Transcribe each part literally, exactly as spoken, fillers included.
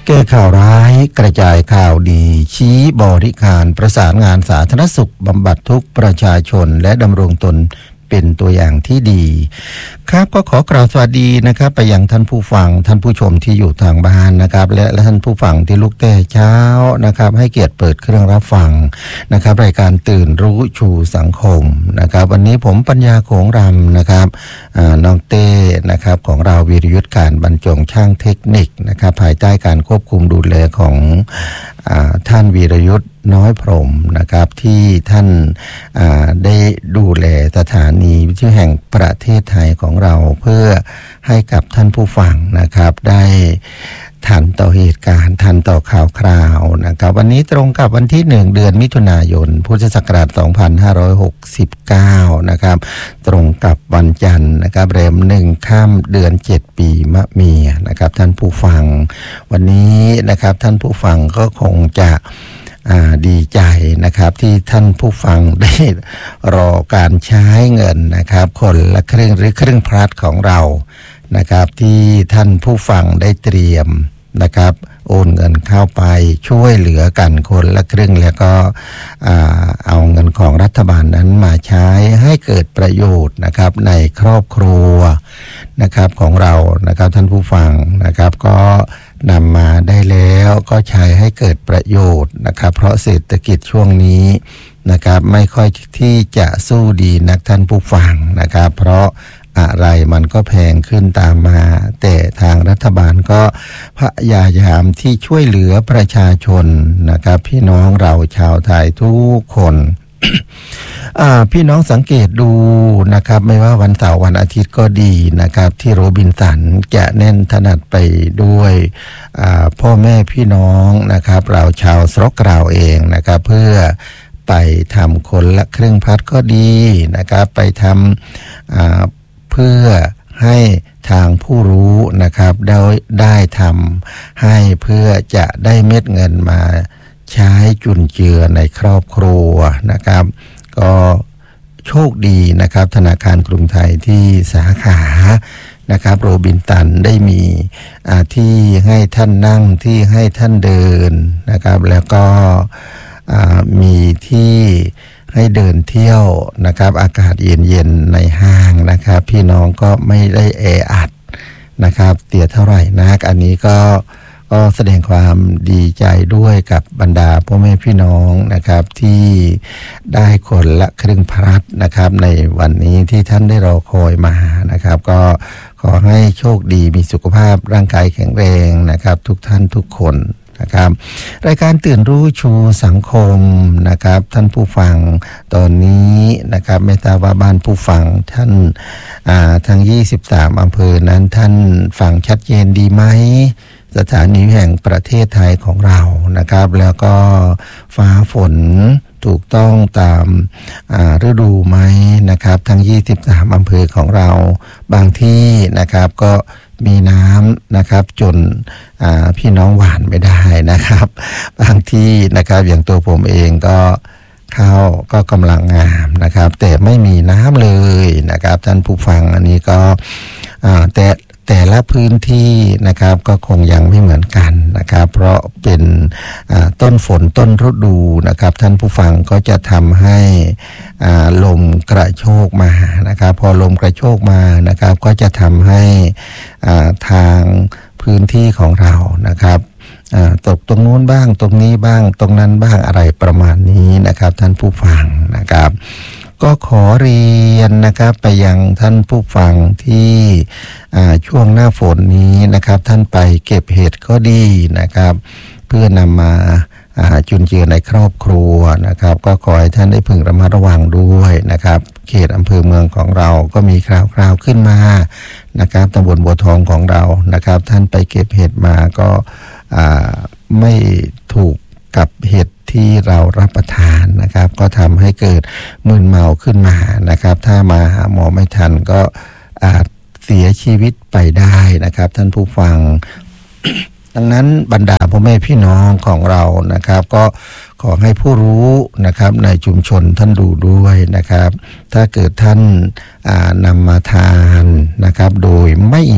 แก้ข่าวร้ายกระจายข่าวดีชี้บริการประสานงานสาธารณสุขบำบัดทุกประชาชนและดำรงตนเป็นตัวอย่างที่ดีครับก็ขอกล่าวสวัสดีนะครับไปยังท่านผู้ฟังท่านผู้ชมที่อยู่ทางบ้านนะครับและท่านผู้ฟังที่ลุกแต่เช้านะครับให้เกียรติเปิดเครื่องรับฟังนะครับรายการตื่นรู้ชูสังคมนะครับวันนี้ผมปัญญาโขงรำนะครับน้องเต้นะครับของเราวีรยุทธการบรรจงช่างเทคนิคนะครับภายใต้การควบคุมดูแลของท่านวีรยุทธน้อยพรหมนะครับที่ท่านได้ดูแลสถานีวิทยุแห่งประเทศไทยของเราเพื่อให้กับท่านผู้ฟังนะครับได้ทันต่อเหตุการณ์ทันต่อข่าวคราวนะครับวันนี้ตรงกับวันที่หนึ่งเดือนมิถุนายนพุทธศักราชสองพันห้าร้อยหกสิบเก้านะครับตรงกับวันจันทร์นะครับแรมหนึ่งค่ำเดือนเจ็ดปีมะเมียนะครับท่านผู้ฟังวันนี้นะครับท่านผู้ฟังก็คงจะดีใจนะครับที่ท่านผู้ฟังได้รอการใช้เงินนะครับคนละครึ่งหรือครึ่งพลัสของเรานะครับที่ท่านผู้ฟังได้เตรียมนะครับโอนเงินเข้าไปช่วยเหลือกันคนละครึ่งแล้วก็เอาเงินของรัฐบาลนั้นมาใช้ให้เกิดประโยชน์นะครับในครอบครัวนะครับของเรานะครับท่านผู้ฟังนะครับก็นำมาได้แล้วก็ใช้ให้เกิดประโยชน์นะครับเพราะเศรษฐกิจช่วงนี้นะครับไม่ค่อยที่จะสู้ดีนักท่านผู้ฟังนะครับเพราะอะไรมันก็แพงขึ้นตามมาแต่ทางรัฐบาลก็พยายามที่ช่วยเหลือประชาชนนะครับพี่น้องเราชาวไทยทุกคน พี่น้องสังเกตดูนะครับไม่ว่าวันเสาร์วันอาทิตย์ก็ดีนะครับที่โรบินสันจะแน่นถนัดไปด้วยพ่อแม่พี่น้องนะครับเราชาวสระเราเองนะครับเพื่อไปทำคนละครึ่งพัดก็ดีนะครับไปทำเพื่อให้ทางผู้รู้นะครับได้ได้ทำให้เพื่อจะได้เม็ดเงินมาใช้จุนเจือในครอบครัวนะครับก็โชคดีนะครับธนาคารกรุงไทยที่สาขานะครับโรบินสันได้มีที่ให้ท่านนั่งที่ให้ท่านเดินนะครับแล้วก็มีที่ให้เดินเที่ยวนะครับอากาศเย็นๆในห้างนะครับพี่น้องก็ไม่ได้แออัดนะครับเสียเท่าไหร่นักอันนี้ก็ก็แสดงความดีใจด้วยกับบรรดาพ่อแม่พี่น้องนะครับที่ได้คนละครึ่งพลัสนะครับในวันนี้ที่ท่านได้รอคอยมานะครับก็ขอให้โชคดีมีสุขภาพร่างกายแข็งแรงนะครับทุกท่านทุกคนนะครับรายการตื่นรู้ชูสังคมนะครับท่านผู้ฟังตอนนี้นะครับไม่ทราบว่าบ้านผู้ฟังท่านทั้งยี่สิบสามอำเภอนั้นท่านฟังชัดเจนดีไหมสถานีแห่งประเทศไทยของเรานะครับแล้วก็ฟ้าฝนถูกต้องตามฤดูไหมนะครับทั้งยี่สิบสามอำเภอของเราบางที่นะครับก็มีน้ำนะครับจนพี่น้องหวานไม่ได้นะครับบางที่นะครับอย่างตัวผมเองก็ข้าวก็กำลังงามนะครับแต่ไม่มีน้ำเลยนะครับท่านผู้ฟังอันนี้ก็แต่แต่ละพื้นที่นะครับก็คงยังไม่เหมือนกันนะครับเพราะเป็นต้นฝนต้นฤดูนะครับท่านผู้ฟังก็จะทำให้ลมกระโชกมานะครับพอลมกระโชกมานะครับก็จะทำให้ทางพื้นที่ของเรานะครับตกตรงนู้นบ้างตรงนี้บ้างตรงนั้นบ้างอะไรประมาณนี้นะครับท่านผู้ฟังนะครับก็ขอเรียนนะครับไปยังท่านผู้ฟังที่ช่วงหน้าฝนนี้นะครับท่านไปเก็บเห็ดก็ดีนะครับเพื่อนำมาจุนเจือในครอบครัวนะครับก็ขอให้ท่านได้พึงระมัดระวังด้วยนะครับเขตอำเภอเมืองของเราก็มีคราวๆขึ้นมานะครับตำบลบัวทองของเรานะครับท่านไปเก็บเห็ดมาก็ไม่ถูกกับเห็ดที่เรารับประทานนะครับก็ทำให้เกิดมึนเมาขึ้นมานะครับถ้ามาหาหมอไม่ทันก็อาจเสียชีวิตไปได้นะครับท่านผู้ฟัง ดังนั้นบรรดาพ่อแม่พี่น้องของเรานะครับก็ขอให้ผู้รู้นะครับในชุมชนท่านดูด้วยนะครับถ้าเกิดท่านนำมาทานนะครับโดยไม่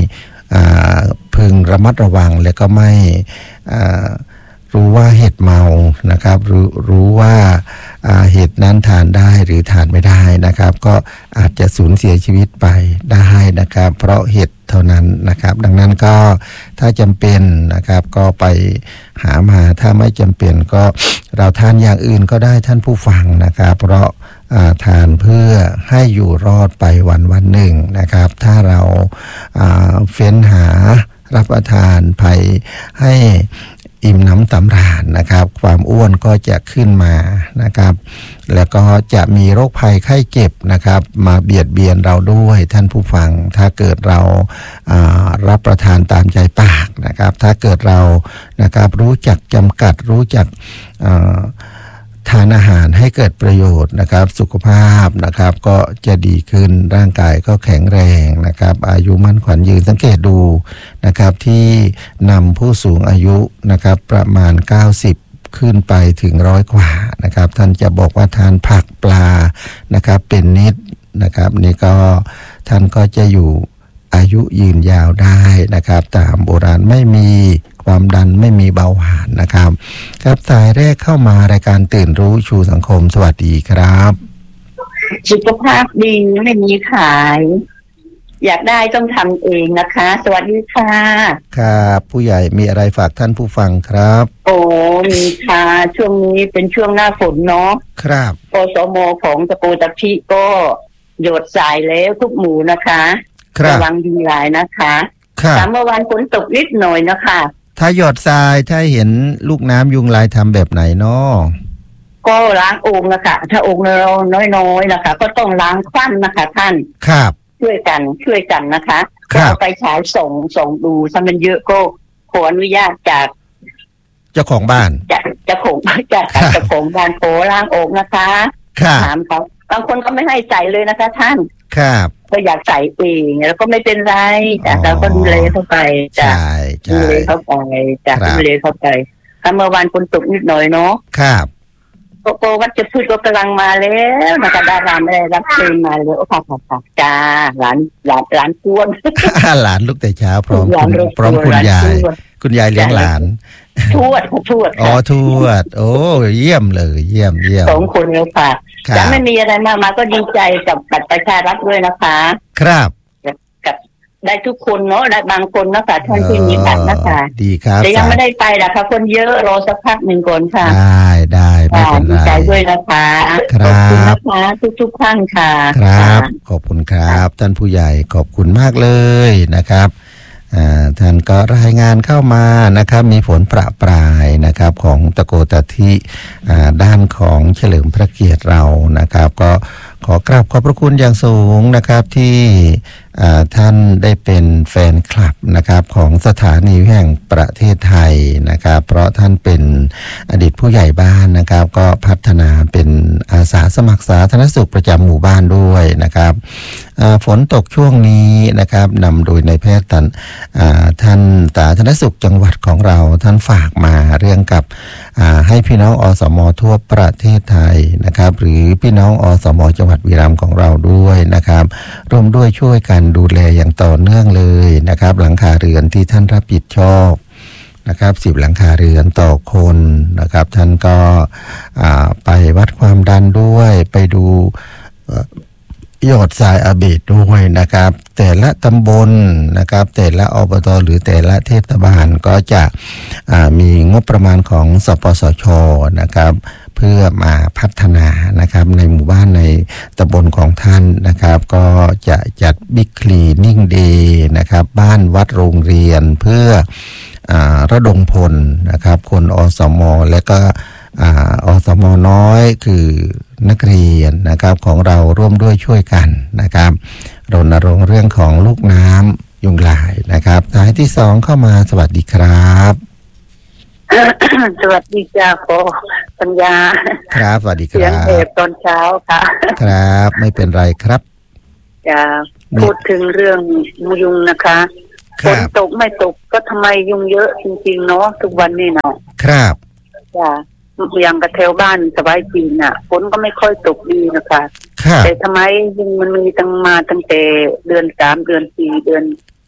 พึงระมัดระวังและก็ไม่รู้ว่าเห็ดเมานะครับรู้รู้ว่าเห็ดนั้นทานได้หรือทานไม่ได้นะครับก็อาจจะสูญเสียชีวิตไปได้นะครับเพราะเห็ดเท่านั้นนะครับดังนั้นก็ถ้าจำเป็นนะครับก็ไปหามาถ้าไม่จำเป็นก็เราทานอย่างอื่นก็ได้ท่านผู้ฟังนะครับเพราะทานเพื่อให้อยู่รอดไปวันวันหนึ่งนะครับถ้าเราเฟ้นหารับประทานไปให้อิ่มน้ำสำราญนะครับความอ้วนก็จะขึ้นมานะครับแล้วก็จะมีโรคภัยไข้เจ็บนะครับมาเบียดเบียนเราด้วยท่านผู้ฟังถ้าเกิดเรารับประทานตามใจปากนะครับถ้าเกิดเรานะครับรู้จักจำกัดรู้จักทานอาหารให้เกิดประโยชน์นะครับสุขภาพนะครับก็จะดีขึ้นร่างกายก็แข็งแรงนะครับอายุมั่นขวัญยืนสังเกตดูนะครับที่นำผู้สูงอายุนะครับประมาณเก้าสิบขึ้นไปถึงร้อยกว่านะครับท่านจะบอกว่าทานผักปลานะครับเป็นนิดนะครับนี่ก็ท่านก็จะอยู่อายุยืนยาวได้นะครับตามโบราณไม่มีความดันไม่มีเบาหวานนะครับครับสายแรกเข้ามารายการตื่นรู้ชูสังคมสวัสดีครับสุขภาพดีไม่มีขายอยากได้ต้องทำเองนะคะสวัสดีค่ะครับผู้ใหญ่มีอะไรฝากท่านผู้ฟังครับโอ้มีค่ะช่วงนี้เป็นช่วงหน้าฝนเนาะครับอสมของตะโกตะพิก็หยดสายแล้วทุกหมู่นะคะระวังยุงลายนะคะครับเมื่อวานฝนตกนิดหน่อยนะคะถ้าหยดทรายถ้าเห็นลูกน้ำยุงลายทำแบบไหนเนาะก็ล้างโอ่งนะคะถ้าโอ่งเราน้อยๆนะคะก็ต้องล้างคว่ำนะคะท่านครับช่วยกันช่วยกันนะคะเอาไปฉายส่งส่งดูถ้ามันเยอะก็ขออนุญาตจากเจ้าของบ้านจากเจ้าของจากเจ้าของบ้านขอล้างโอ่งนะคะถามเขาบางคนก็ไม่ให้ใส่เลยนะคะท่านครับก็อยากใส่เองแล้วก็ไม่เป็นไรแต่เราก็ดูแลเข้าไปจ้ะดูแลเข้าไปจ้ะดูแลเข้าไปถ้าเมื่อวานฝนตกนิดหน่อยเนาะครับโกโกวัดจะพูดก็กำลังมาแล้วนะคะดาราไม่ได้รับเชิญมาเลยโอ้ค่ะค่ะจ้าหลานหลานหลานกวนหลานลูกแต่เช้าพร้อมคุณพร้อมคุณยายคุณยายเลี้ยงหลานทวดทวดอ๋อทวดโอ้เยี่ยมเลยเยี่ยมเยี่ยมสองคนเลยค่ะจะไม่มีอะไรมากมาก็ดีใจกับบัตรประชารัฐด้วยนะคะครับกับได้ทุกคนเนาะได้บางคนนะคะท่านที่มีบัตรนะคะดีครับแต่ยังไม่ได้ไปล่ะค่ะคนเยอะรอสักพักหนึ่งก่อนค่ะได้ได้ไม่เป็นไรดีใจด้วยนะคะขอบคุณนะคะทุกๆท่านค่ะครับขอบคุณครับท่านผู้ใหญ่ขอบคุณมากเลยนะครับท่านก็รายงานเข้ามานะครับมีฝนประปรายนะครับของตะโกตะทิด้านของเฉลิมพระเกียรติเรานะครับก็ขอกราบขอบพระคุณอย่างสูงนะครับที่ท่านได้เป็นแฟนคลับนะครับของสถานีแห่งประเทศไทยนะครับเพราะท่านเป็นอดีตผู้ใหญ่บ้านนะครับก็พัฒนาเป็นอาสาสมัครสาธารณสุขประจำหมู่บ้านด้วยนะครับฝนตกช่วงนี้นะครับนำโดยนายแพทย์ท่านท่านสาธารณสุขจังหวัดของเราท่านฝากมาเรื่องกับให้พี่น้องอสมทั่วประเทศไทยนะครับหรือพี่น้องอสมจังหวัดบุรีรัมย์ของเราด้วยนะครับร่วมด้วยช่วยกันดูแลอย่างต่อเนื่องเลยนะครับหลังคาเรือนที่ท่านรับผิดชอบนะครับสิบหลังคาเรือนต่อคนนะครับท่านก็ไปวัดความดันด้วยไปดูยอดทรายอาเบดด้วยนะครับแต่ละตำบลนะครับแต่ละอบตหรือแต่ละเทศบาลก็จะมีงบประมาณของสปสช.นะครับเพื่อมาพัฒนานะครับในหมู่บ้านในตำบลของท่านนะครับก็จะจัดบิ๊กคลีนิ่งเดย์นะครับบ้านวัดโรงเรียนเพื่อระดมพลนะครับคนอสม.และก็อสม.น้อยคือนักเรียนนะครับของเราร่วมด้วยช่วยกันนะครับรณรงค์เรื่องของลูกน้ำยุงลายนะครับสายที่สองเข้ามาสวัสดีครับสวัสดีจ้าขอปัญญาครับสวัสดีครับเสียงเอฟตอนเช้าค่ะครับไม่เป็นไรครับจะพูดถึงเรื่องยุงนะคะฝนตกไม่ตกก็ทำไมยุงเยอะจริงๆเนาะทุกวันนี้เนาะครับจ้าอย่างกระแถวบ้านสบายจีนน่ะฝนก็ไม่ค่อยตกดีนะคะแต่ทำไมยุงมันมีตั้งมาตั้งแต่เดือนสามเดือนสี่เดือน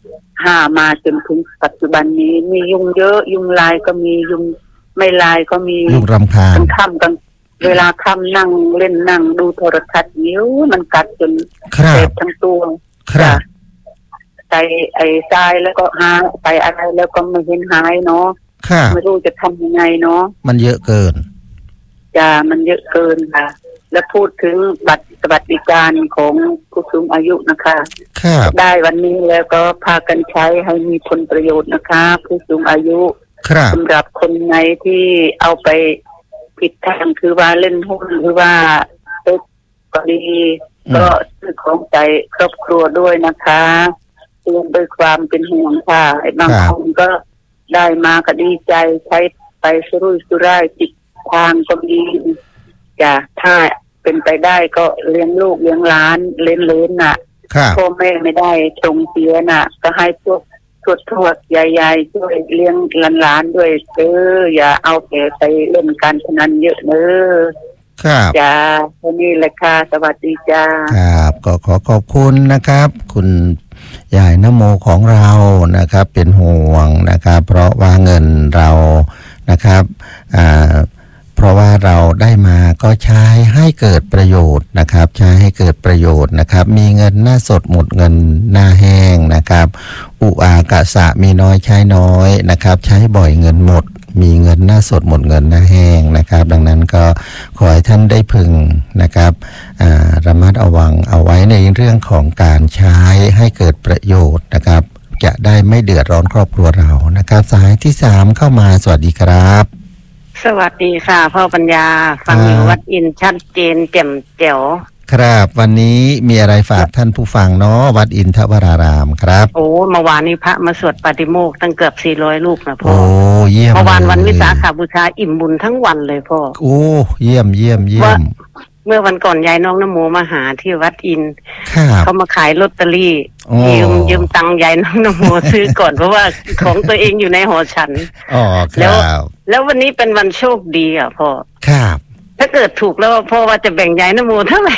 ห้ามาจนถึงปัจจุบันนี้มียุงเยอะยุงลายก็มียุงไม่ลายก็มียุงรำคาญกลางค่ำกลางเวลาค่ำนั่งเล่นนั่งดูโทรทัศน์นิ้วมันกัดจนเจ็บทั้งตัวครับไปไอ้ทรายแล้วก็หาไปอะไรแล้วก็ไม่เห็นหายเนาะไม่รู้จะทำยังไงเนาะมันเยอะเกินจ้ามันเยอะเกินค่ะแล้วพูดถึงบัตรสวัสดิการของผู้สูงอายุนะคะได้วันนี้แล้วก็พากันใช้ให้มีผลประโยชน์นะคะผู้สูงอายุสำหรับคนไหนที่เอาไปผิดทางคือว่าเล่นหุ้นหรือว่าเซ็กก็ดีก็ซื้อของใจครอบครัวด้วยนะคะเตือนด้วยความเป็นห่วงค่ะไอ้บางคนก็ได้มาก็ดีใจใช้ไปสุรุ่ยสุร่ายติดทางก็ดีจ้ะถ้าเป็นไปได้ก็เลี้ยงลูกเลี้ยงหลานเล่นเล่นน่ะพ่อแม่ไม่ได้ตรงเสียน่ะก็ให้พวกทวดทวดยายๆช่วยเลี้ยงหลานๆด้วยเอออย่าเอาแต่ไปเล่นการพนันเยอะเนอะครับจ้าแค่นี้แหละค่ะสวัสดีจ้าครับก็ขอขอบคุณนะครับคุณยายนโมของเรานะครับเป็นห่วงนะครับเพราะว่าเงินเรานะครับอ่าเพราะว่าเราได้มาก็ใช้ให้เกิดประโยชน์นะครับใช้ให้เกิดประโยชน์นะครับมีเงินหน้าสดหมดเงินหน้าแห้งนะครับอุอากะสะมีน้อยใช้น้อยนะครับใช้บ่อยเงินหมดมีเงินหน้าสดหมดเงินหน้าแห้งนะครับดังนั้นก็ขอให้ท่านได้พึงนะครับระมัดระวังเอาไว้ในเรื่องของการใช้ให้เกิดประโยชน์นะครับจะได้ไม่เดือดร้อนครอบครัวเรานะครับสายที่สามเข้ามาสวัสดีครับสวัสดีค่ะพ่อปัญญาฟังอยู่วัดอินชัดเจนแจ่มแจ๋วครับวันนี้มีอะไรฝากท่านผู้ฟังเนาะวัดอินทวรารามครับโอ้เมื่อวานนี้พระมาสวดปาฏิโมกข์ตั้งเกือบสี่ร้อยรูปนะพ่อโอ้เยี่ยมเมื่อวานวันวิสาขบูชาอิ่มบุญทั้งวันเลยพ่อโอ้เยี่ยมเยี่ยมเยี่ยมเมื่อวันก่อนยายน้องนโมมาหาที่วัดอินเขามาขายลอตเตอรี่ยืมยืมตังยายน้องนโมซื้อก่อนเพราะว่าของตัวเองอยู่ในหอฉันอ๋อแล้วแล้ววันนี้เป็นวันโชคดีอ่ะพ่อครับถ้าเกิดถูกแล้วพ่อว่าจะแบ่งยายนโมเท่าไหร่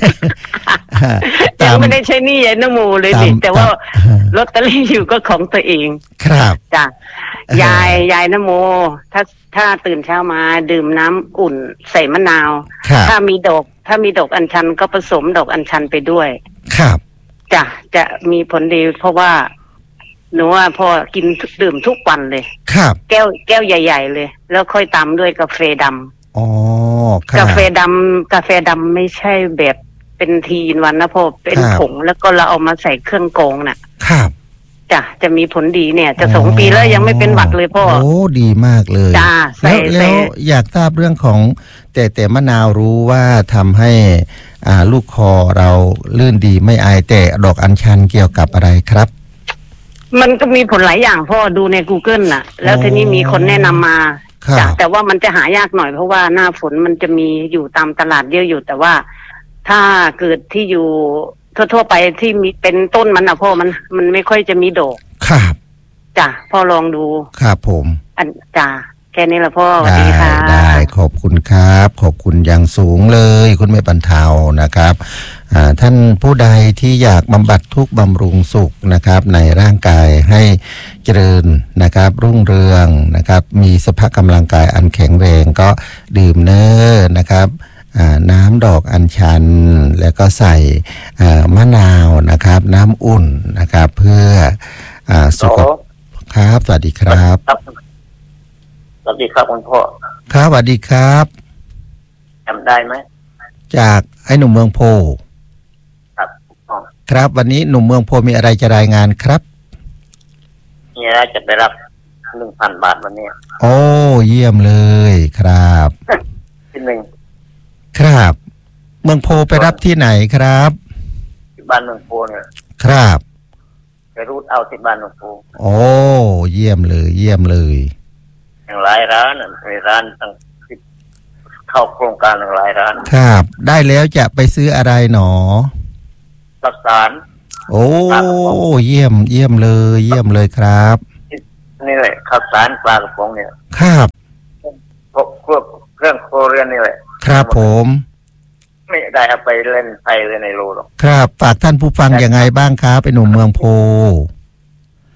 ยังไม่ได้ใช้หนี้ยายนโมเลยดิแต่ว่าลอตเตอรี่อยู่ก็ของตัวเองครับจ้ะยายยายนโมถ้าถ้าตื่นเช้ามาดื่มน้ำอุ่นใส่มะนาวถ้ามีดอกถ้ามีดอกอัญชันก็ผสมดอกอัญชันไปด้วยครับจ้ะจะมีผลดีเพราะว่าหนูว่าพ่อกินดื่มทุกวันเลยครับแก้วแก้วใหญ่ๆเลยแล้วค่อยตามด้วยกาแฟดำอ๋อกาแฟดำกาแฟดำไม่ใช่แบบเป็นทีนวันนะพ่อเป็นผงแล้วก็เราเอามาใส่เครื่องกรองน่ะครับจ้ะจะมีผลดีเนี่ยจะสองปีแล้วยังไม่เป็นหวัดเลยพ่อโอ้ดีมากเลยจ้าแล้วแล้วอยากทราบเรื่องของแต่แต่มะนาวรู้ว่าทำให้อ่าลูกคอเราลื่นดีไม่อายแต่ดอกอัญชันเกี่ยวกับอะไรครับมันก็มีผลหลายอย่างพ่อดูใน Google น่ะแล้วทีนี้มีคนแนะนำมาจ้ะแต่ว่ามันจะหายากหน่อยเพราะว่าหน้าฝนมันจะมีอยู่ตามตลาดเยอะอยู่แต่ว่าถ้าเกิดที่อยู่ทั่วๆไปที่มีเป็นต้นมันอ่ะพ่อมันมันไม่ค่อยจะมีดอกครับจ้ะพ่อลองดูครับผมอันจ้ะแค่นี้ละพ่อสวัสดีค่ะได้ขอบคุณครับขอบคุณอย่างสูงเลยคุณแม่บรรเทานะครับท่านผู้ใดที่อยากบำบัดทุกข์บำรุงสุขนะครับในร่างกายให้เจริญนะครับรุ่งเรืองนะครับมีสภาพกำลังกายอันแข็งแรงก็ดื่มเน้อนะครับน้ำดอกอัญชันแล้วก็ใส่มะนาวนะครับน้ำอุ่นนะครับเพื่อสุขภาพสวัสดีครับสวัสดีครับคุณพ่อครับสวัสดีครับจำได้ไหมจากไอ้หนุ่มเมืองโพครับครับวันนี้หนุ่มเมืองโพมีอะไรจะรายงานครับมีอะไรจะไปรับหนึ่งพันบาทวันนี้โอ้เยี่ยมเลยครับที่หนึ่งครับเมืองโพไปรับที่ไหนครับที่บ้านเมืองโพเนี่ยครับไปรูดเอาที่บ้านเมืองโพโอ้เยี่ยมเลยเยี่ยมเลยอย่างหลายร้านในร้านตั้งเข้าโครงการหลายร้านครับได้แล้วจะไปซื้ออะไรหนอข้าวสารโอ้เยี่ยมเยี่ยมเลยเยี่ยมเลยครับนี่แหละข้าวสารปลากระป๋องเนี่ยครับพวกพวกเครื่องโคเรียนนี่แหละครับผมไม่ได้เอาไปเล่นไทยเลยในโลหรอกครับฝากท่านผู้ฟังยังไงบ้างครับไปหนุ่มเมืองโพ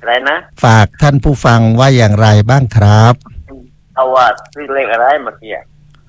อะไรนะฝากท่านผู้ฟังว่าอย่างไรบ้างครับเอาว่าซื้อเลขอะไรเมื่อกี้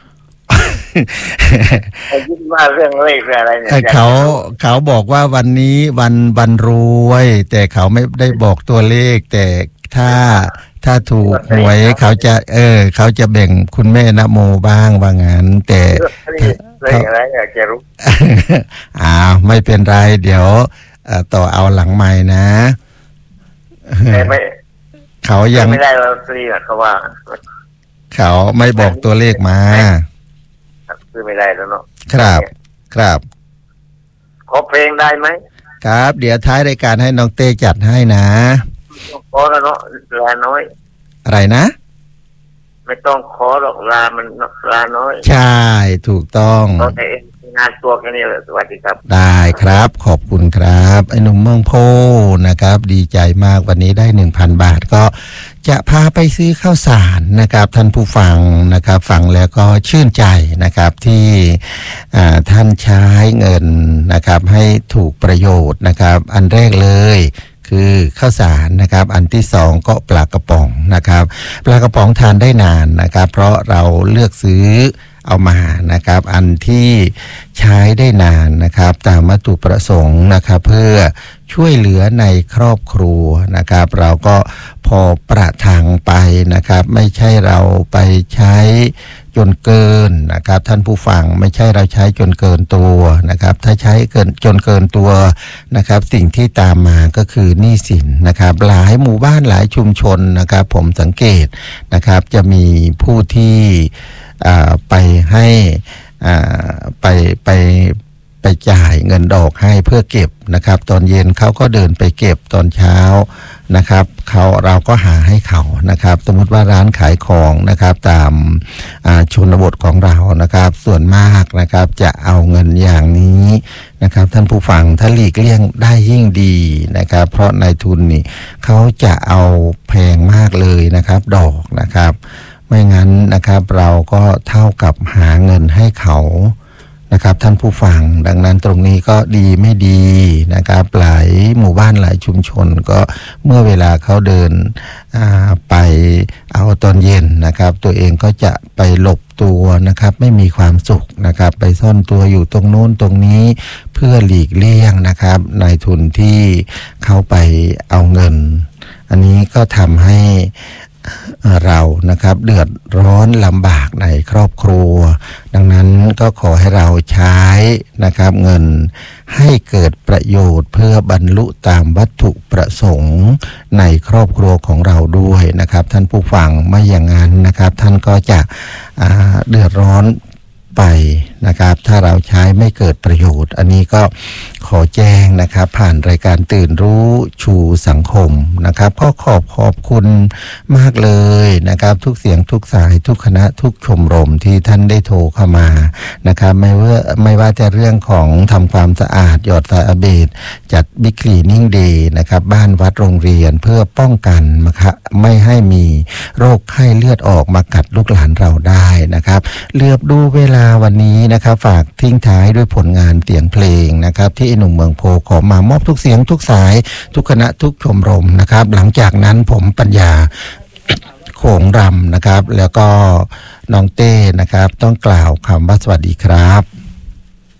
เขายิ้มว่าเรื่องเลขอะไรเนี่ยเขาเขาบอกว่าวันนี้วันวันรวยแต่เขาไม่ได้บอกตัวเลขแต่ถ้าถ้าถูกหวยเขาจะเออเขาจะแบ่งคุณแม่นโมบ้างว่างั้นแต่เลขอะไรอยากจะรู้อ้าวไม่เป็นไรเดี๋ยวต่อเอาหลังใหม่นะไม่เขายังไม่ได้เราซื้อเขาว่าเขาไม่บอกตัวเลขมาซื้อไม่ได้แล้วเนาะครับครับขอเพลงได้ไหมครับเดี๋ยวท้ายรายการให้น้องเต้จัดให้นะขอแล้วเนาะลาน้อยอะไรนะไม่ต้องขอหรอกลามันลาน้อยใช่ถูกต้องงานตัวแค่นี้เลยสวัสดีครับได้ครับขอบคุณครับไอ้หนุ่มเมืองโพนะครับดีใจมากวันนี้ได้ หนึ่งพัน บาทก็จะพาไปซื้อข้าวสารนะครับท่านผู้ฟังนะครับฟังแล้วก็ชื่นใจนะครับที่ท่านใช้เงินนะครับให้ถูกประโยชน์นะครับอันแรกเลยคือข้าวสารนะครับอันที่สองก็ปลากระป๋องนะครับปลากระป๋องทานได้นานนะครับเพราะเราเลือกซื้อเอามานะครับอันที่ใช้ได้นานนะครับตามวัตถุประสงค์นะครับเพื่อช่วยเหลือในครอบครัวนะครับเราก็พอประทังไปนะครับไม่ใช่เราไปใช้จนเกินนะครับท่านผู้ฟังไม่ใช่เราใช้จนเกินตัวนะครับถ้าใช้เกินจนเกินตัวนะครับสิ่งที่ตามมาก็คือหนี้สินนะครับหลายหมู่บ้านหลายชุมชนนะครับผมสังเกตนะครับจะมีผู้ที่ไปให้ไปไปไปจ่ายเงินดอกให้เพื่อเก็บนะครับตอนเย็นเขาก็เดินไปเก็บตอนเช้านะครับเขาเราก็หาให้เขานะครับสมมติว่าร้านขายของนะครับตามชนบทของเรานะครับส่วนมากนะครับจะเอาเงินอย่างนี้นะครับท่านผู้ฟังถ้าหลีกเลี่ยงได้ยิ่งดีนะครับเพราะนายทุนนี่เขาจะเอาแพงมากเลยนะครับดอกนะครับไม่งั้นนะครับเราก็เท่ากับหาเงินให้เขานะครับท่านผู้ฟังดังนั้นตรงนี้ก็ดีไม่ดีนะครับหลายหมู่บ้านหลายชุมชนก็เมื่อเวลาเขาเดินไปเอาตอนเย็นนะครับตัวเองก็จะไปหลบตัวนะครับไม่มีความสุขนะครับไปซ่อนตัวอยู่ตรงโน้นตรงนี้เพื่อหลีกเลี่ยงนะครับนายทุนที่เข้าไปเอาเงินอันนี้ก็ทำให้เรานะครับเดือดร้อนลำบากในครอบครัวดังนั้นก็ขอให้เราใช้นะครับเงินให้เกิดประโยชน์เพื่อบรรลุตามวัตถุประสงค์ในครอบครัวของเราด้วยนะครับท่านผู้ฟังไม่อย่างนั้นนะครับท่านก็จะเดือดร้อนไปนะครับถ้าเราใช้ไม่เกิดประโยชน์อันนี้ก็ขอแจ้งนะครับผ่านรายการตื่นรู้ชูสังคมนะครับก็ขอบขอบคุณมากเลยนะครับทุกเสียงทุกสายทุกคณะทุกชมรมที่ท่านได้โทรเข้ามานะครับไม่ว่าไม่ว่าจะเรื่องของทำความสะอาดหยอดสาเบดจัดบิ๊กคลีนิ่งเดย์นะครับบ้านวัดโรงเรียนเพื่อป้องกันนะคะไม่ให้มีโรคไข้เลือดออกมากัดลูกหลานเราได้นะครับเลือบดูเวลาวันนี้นะครับฝากทิ้งท้ายด้วยผลงานเสียงเพลงนะครับที่หนุ่มเมืองโพขอมามอบทุกเสียงทุกสายทุกคณะทุกชมรมนะครับหลังจากนั้นผมปัญญาโขงรำนะครับแล้วก็น้องเต้นะครับต้องกล่าวคำว่าสวัสดีครับ